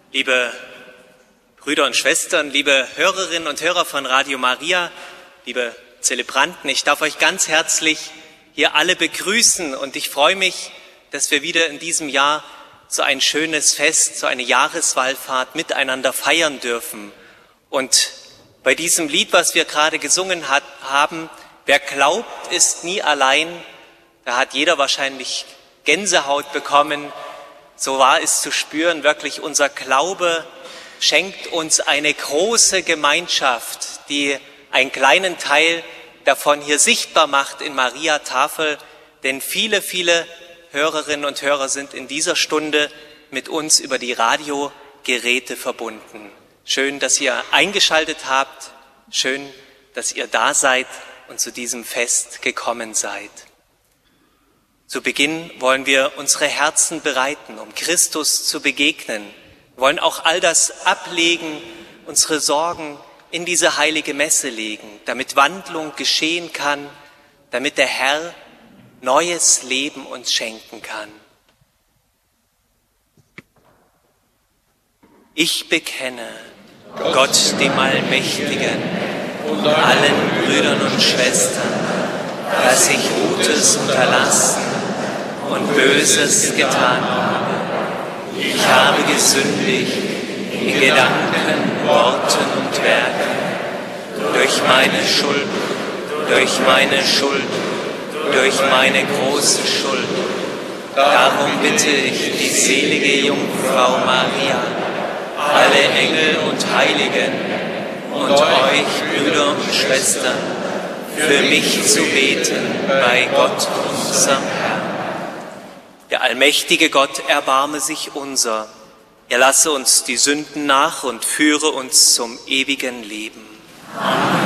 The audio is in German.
Liebe Brüder und Schwestern, liebe Hörerinnen und Hörer von Radio Maria, liebe Zelebranten, ich darf euch ganz herzlich hier alle begrüßen und ich freue mich, dass wir wieder in diesem Jahr so ein schönes Fest, so eine Jahreswallfahrt miteinander feiern dürfen. Und bei diesem Lied, was wir gerade gesungen haben, wer glaubt, ist nie allein, da hat jeder wahrscheinlich Gänsehaut bekommen. So war es zu spüren, wirklich unser Glaube schenkt uns eine große Gemeinschaft, die einen kleinen Teil davon hier sichtbar macht in Maria Tafel, denn viele, viele Hörerinnen und Hörer sind in dieser Stunde mit uns über die Radiogeräte verbunden. Schön, dass ihr eingeschaltet habt, schön, dass ihr da seid und zu diesem Fest gekommen seid. Zu Beginn wollen wir unsere Herzen bereiten, um Christus zu begegnen. Wir wollen auch all das ablegen, unsere Sorgen in diese heilige Messe legen, damit Wandlung geschehen kann, damit der Herr neues Leben uns schenken kann. Ich bekenne Gott, dem Allmächtigen, und allen Brüdern und Schwestern, dass ich Gutes unterlassen und Böses getan habe. Ich habe gesündigt in Gedanken, Worten und Werken, durch meine Schuld, durch meine große Schuld. Darum bitte ich die selige Jungfrau Maria, alle Engel und Heiligen und euch, Brüder und Schwestern, für mich zu beten bei Gott, unserem Herrn. Der allmächtige Gott erbarme sich unser. Er lasse uns die Sünden nach und führe uns zum ewigen Leben. Amen.